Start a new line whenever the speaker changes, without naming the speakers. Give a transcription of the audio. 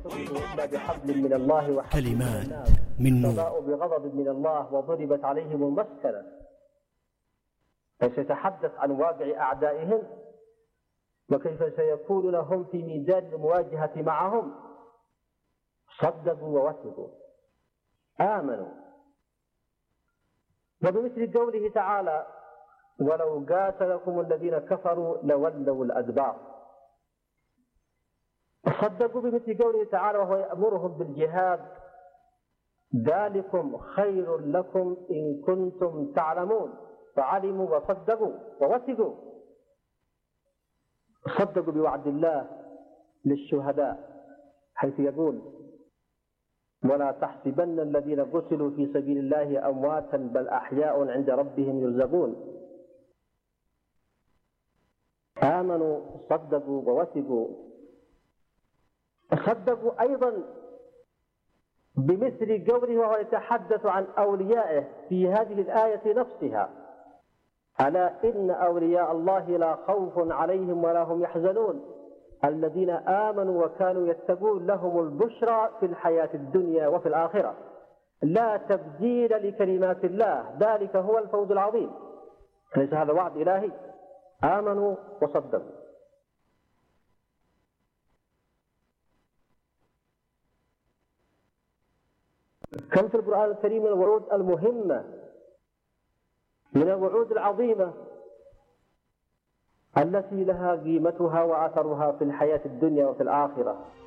إلا بحبل من الله وحبل
كلمات من نور
فباءوا بغضب من الله وضربت عليهم المسكنة. فسيتحدث عن واقع أعدائهم وكيف سيكون لهم في ميدان المواجهة معهم. صدقوا ووثقوا آمنوا. وبمثل قوله تعالى: ولو قاتلكم الذين كفروا لولوا الأدبار. صدقوا بمثل قوله تعالى وهو يأمرهم بالجهاد: ذلكم خير لكم إن كنتم تعلمون. فعلموا وصدقوا ووثقوا. صدقوا بوعد الله للشهداء حيث يقول: ولا تحسبن الذين قتلوا في سبيل الله أمواتا بل أحياء عند ربهم يرزقون. آمنوا صدقوا ووثقوا. صدقوا أيضا بمثل قوله وهو يتحدث عن أوليائه في هذه الآية نفسها: ألا إن أولياء الله لا خوف عليهم ولا هم يحزنون الذين آمنوا وكانوا يتقون لهم البشرى في الحياة الدنيا وفي الآخرة لا تبديل لكلمات الله ذلك هو الفوز العظيم. ليس هذا وعد إلهي؟ آمنوا وصدقوا. كم في القرآن الكريم الوعود المهمة من الوعود العظيمة التي لها قيمتها وأثرها في الحياة الدنيا وفي الآخرة.